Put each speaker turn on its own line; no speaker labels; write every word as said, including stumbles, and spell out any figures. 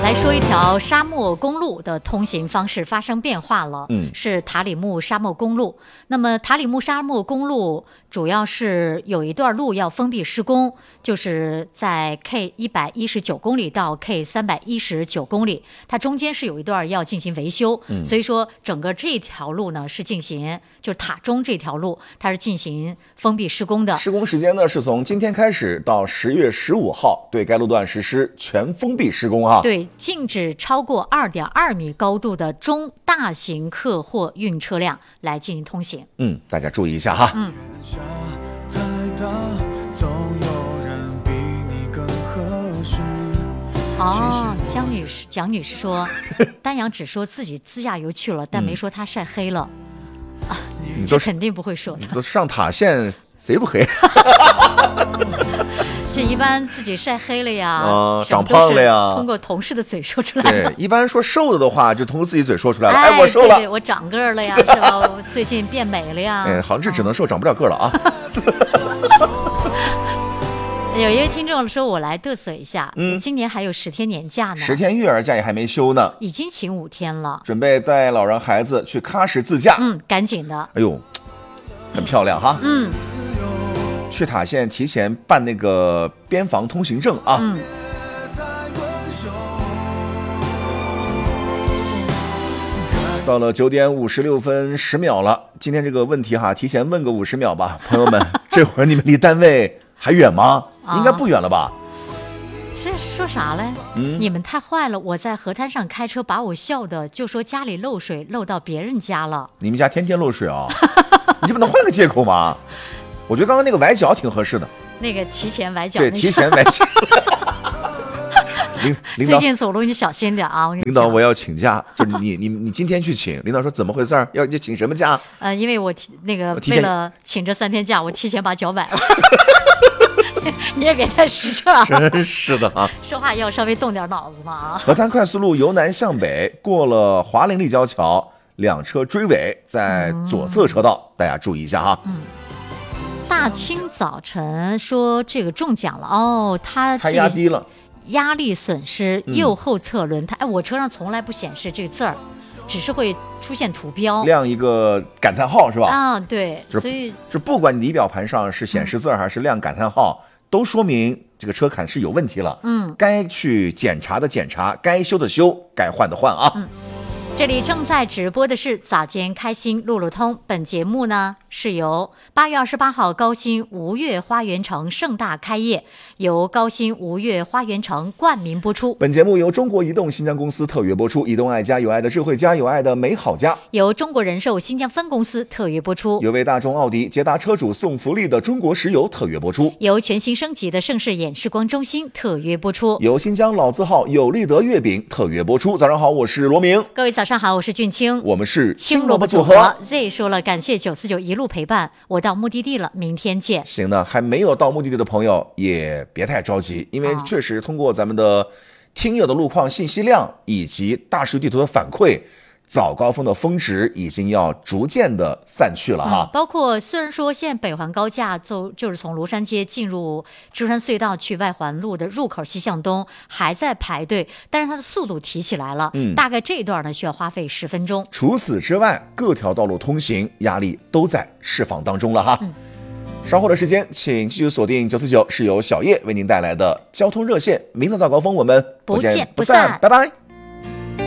来说一条沙漠公路的通行方式发生变化了，
嗯，
是塔里木沙漠公路。那么塔里木沙漠公路主要是有一段路要封闭施工，就是在 K 一百一十九公里到 K 三百一十九公里，它中间是有一段要进行维修，
嗯，
所以说整个这条路呢是进行，就是塔中这条路它是进行封闭施工的。
施工时间呢是从今天开始到十月十五号，对该路段实施全封闭施工啊。
对，禁止超过二点二米高度的中大型客货运车辆来进行通行。
嗯，大家注意一下哈。
嗯。哦，江女士，蒋女士说，丹阳只说自己自驾游去了，但没说她晒黑了。啊，
你
这肯定不会说的。
你都上塔线，谁不黑？
这一般自己晒黑了呀，
啊，长胖了呀，
通过同事的嘴说出来的。
对，一般说瘦了的话，就通过自己嘴说出来了。
哎，
哎我瘦了，
对对，我长个儿了呀，是吧？我最近变美了呀。
哎，好像这只能瘦，长不了个了啊。
有一位听众说，我来嘚瑟一下，
嗯，
今年还有十天年假呢，
十天育儿假也还没休呢，
已经请五天了，
准备带老人孩子去喀什自驾。
嗯，赶紧的。
哎呦，很漂亮哈。
嗯，
去塔县提前办那个边防通行证啊。
嗯。
到了九点五十六分十秒了，今天这个问题哈，提前问个五十秒吧，朋友们，这会儿你们离单位还远吗？
啊、
应该不远了吧？
是说啥嘞？
嗯，
你们太坏了！我在河滩上开车，把我笑的，就说家里漏水漏到别人家了。
你们家天天漏水啊？你这不能换个借口吗？我觉得刚刚那个崴脚挺合适的。
那个提前崴脚，
对，提前崴脚。领领导，
最近走路你小心点啊！我跟你
领导，我要请假，就是你你你今天去请。领导说怎么回事？要要请什么假？
呃，因为我提那个
提
为了请这三天假，我提前把脚崴了。你也别太实诚啊！
真是的啊！
说话要稍微动点脑子嘛啊！
河滩快速路由南向北过了华林立交桥，两车追尾在左侧车道，嗯、大家注意一下哈。
嗯。大清早晨说这个中奖了哦，他
他压低了。
压力损失右后侧轮胎，哎、嗯，我车上从来不显示这个字儿，只是会出现图标，
亮一个感叹号是吧？
啊，对，所以
就不管你仪表盘上是显示字还是亮感叹号，嗯、都说明这个车坎是有问题了。
嗯，
该去检查的检查，该修的修，该换的换啊。
嗯，这里正在直播的是早间开心路路通，本节目呢是由八月二十八号高新吴越花园城盛大开业，由高新吴越花园城冠名播出。
本节目由中国移动新疆公司特约播出，移动爱家有爱的智慧家，有爱的美好家。
由中国人寿新疆分公司特约播出，
有为大众奥迪捷达车主送福利的中国石油特约播出，
由全新升级的盛世眼视光中心特约播出，
由新疆老字号有利德月饼特约播出。早上好，我是罗明。
各位早上好，我是俊清，
我们是
青萝卜组合。Z 说了，感谢九四九一路陪伴，我到目的地了，明天见。
行的，还没有到目的地的朋友也别太着急，因为确实通过咱们的听友的路况信息量以及大数据地图的反馈，早高峰的峰值已经要逐渐的散去了哈、
嗯。包括虽然说现在北环高架就就是从庐山街进入芝山隧道去外环路的入口西向东还在排队，但是它的速度提起来了，
嗯，
大概这一段呢需要花费十分钟。
除此之外，各条道路通行压力都在释放当中了哈。
嗯，
稍后的时间，请继续锁定九四九，是由小叶为您带来的交通热线。明早早高峰，我们
不见不
散，
散
拜拜。